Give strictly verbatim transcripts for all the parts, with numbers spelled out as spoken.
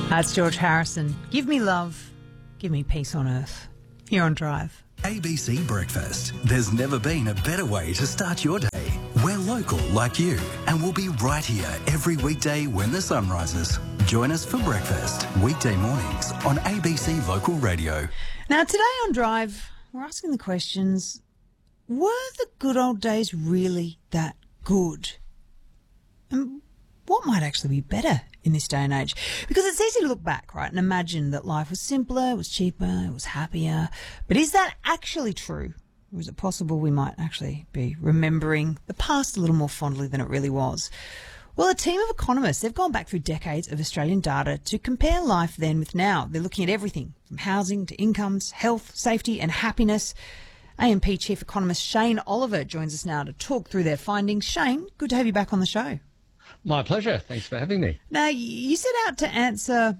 That's George Harrison. Give me love, give me peace on earth. Here on Drive. A B C Breakfast. There's never been a better way to start your day. We're local like you, and we'll be right here every weekday when the sun rises. Join us for breakfast, weekday mornings on A B C Local Radio. Now, today on Drive, we're asking the questions, were the good old days really that good? And what might actually be better in this day and age? Because it's easy to look back, right, and imagine that life was simpler, it was cheaper, it was happier. But is that actually true? Or is it possible we might actually be remembering the past a little more fondly than it really was? Well, a team of economists, they've gone back through decades of Australian data to compare life then with now. They're looking at everything from housing to incomes, health, safety and happiness. A M P Chief Economist Shane Oliver joins us now to talk through their findings. Shane, good to have you back on the show. My pleasure. Thanks for having me. Now, you set out to answer,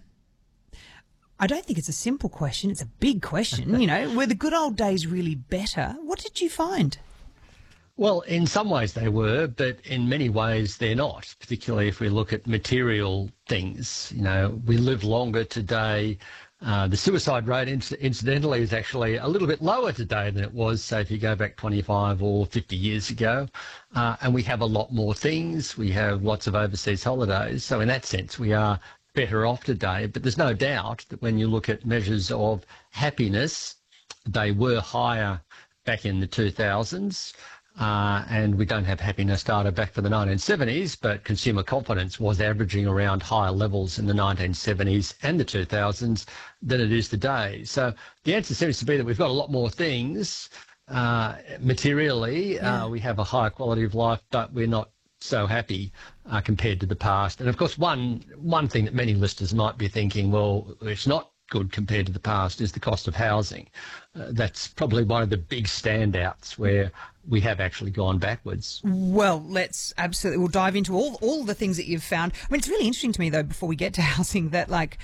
I don't think it's a simple question, it's a big question, you know, were the good old days really better? What did you find? Well, in some ways they were, but in many ways they're not, particularly if we look at material things. You know, we live longer today. Uh, the suicide rate, incidentally, is actually a little bit lower today than it was, say, if you go back twenty-five or fifty years ago. Uh, and we have a lot more things. We have lots of overseas holidays. So in that sense, we are better off today. But there's no doubt that when you look at measures of happiness, they were higher back in the two thousands. Uh, and we don't have happiness data back for the nineteen seventies, but consumer confidence was averaging around higher levels in the nineteen seventies and the two thousands than it is today. So the answer seems to be that we've got a lot more things uh, materially. Yeah. Uh, we have a higher quality of life, but we're not so happy uh, compared to the past. And of course, one one thing that many listeners might be thinking, well, it's not good compared to the past, is the cost of housing. Uh, that's probably one of the big standouts where we have actually gone backwards. Well, let's absolutely, we'll dive into all all the things that you've found. I mean, it's really interesting to me, though, before we get to housing, that like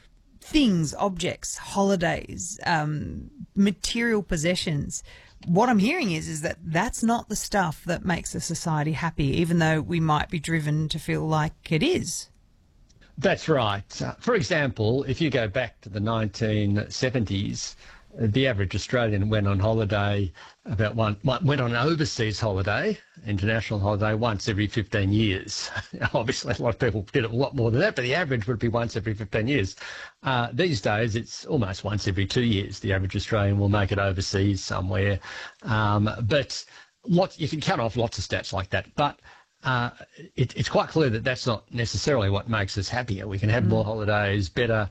things, objects, holidays, um, material possessions, what I'm hearing is is that that's not the stuff that makes a society happy, even though we might be driven to feel like it is. That's right. Uh, for example, if you go back to the nineteen seventies, uh, the average Australian went on holiday about one, went on an overseas holiday, international holiday, once every fifteen years. Obviously, a lot of people did it a lot more than that, but the average would be once every fifteen years. Uh, these days, it's almost once every two years. The average Australian will make it overseas somewhere. Um, but lots, you can count off lots of stats like that. But Uh, it, it's quite clear that that's not necessarily what makes us happier. We can have mm. more holidays, better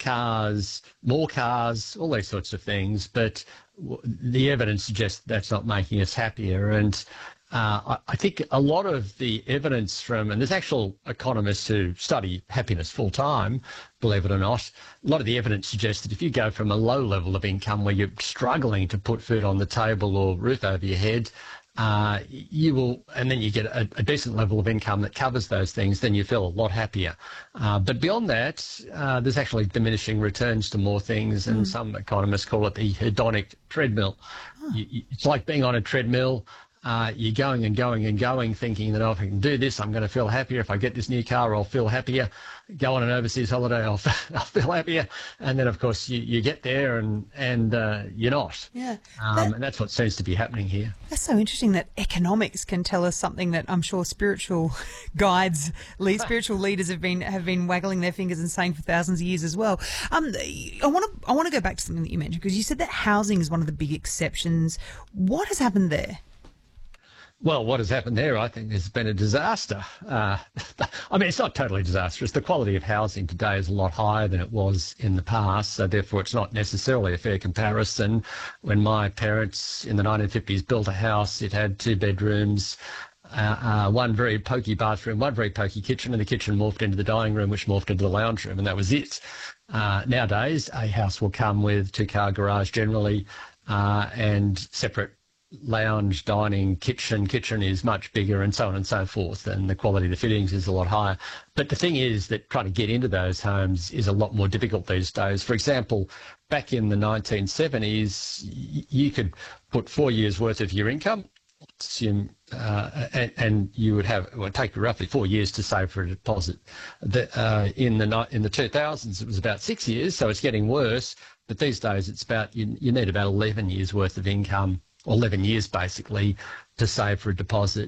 cars, more cars, all these sorts of things, but w- the evidence suggests that's not making us happier. And uh, I, I think a lot of the evidence from, and there's actual economists who study happiness full time, believe it or not, a lot of the evidence suggests that if you go from a low level of income where you're struggling to put food on the table or roof over your head, Uh, you will, and then you get a, a decent level of income that covers those things, then you feel a lot happier. Uh, but beyond that, uh, there's actually diminishing returns to more things, and mm. some economists call it the hedonic treadmill. Oh. You, you, it's like being on a treadmill. Uh, you're going and going and going, thinking that, oh, if I can do this, I'm going to feel happier. If I get this new car, I'll feel happier. Go on an overseas holiday, I'll, I'll feel happier. And then, of course, you, you get there and and uh, you're not. Yeah, um, that, and that's what seems to be happening here. That's so interesting that economics can tell us something that I'm sure spiritual guides, lead, spiritual leaders have been have been waggling their fingers and saying for thousands of years as well. Um, I want to I want to go back to something that you mentioned, because you said that housing is one of the big exceptions. What has happened there? Well, what has happened there, I think, has been a disaster. Uh, I mean, it's not totally disastrous. The quality of housing today is a lot higher than it was in the past, so therefore it's not necessarily a fair comparison. When my parents in the nineteen fifties built a house, it had two bedrooms, uh, uh, one very pokey bathroom, one very pokey kitchen, and the kitchen morphed into the dining room, which morphed into the lounge room, and that was it. Uh, nowadays, a house will come with two-car garage generally, uh, and separate lounge, dining, kitchen. Kitchen is much bigger, and so on and so forth, and the quality of the fittings is a lot higher. But the thing is that trying to get into those homes is a lot more difficult these days. For example, back in the nineteen seventies, y- you could put four years' worth of your income, assume uh, and, and you would have, well, it'd take you roughly four years to save for a deposit. The, uh, in the ni- in the two thousands, it was about six years, so it's getting worse. But these days, it's about you, you need about eleven years worth of income, or eleven years basically, to save for a deposit.